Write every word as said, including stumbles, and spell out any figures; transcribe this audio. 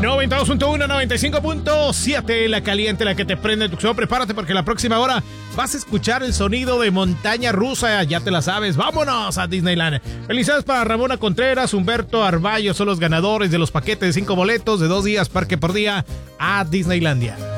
noventa y dos punto uno, noventa y cinco punto siete, la caliente, la que te prende tu show. Prepárate porque la próxima hora vas a escuchar el sonido de montaña rusa. Ya te la sabes. Vámonos a Disneyland. Felicidades para Ramona Contreras, Humberto Arballo. Son los ganadores de los paquetes de cinco boletos de dos días, parque por día a Disneylandia.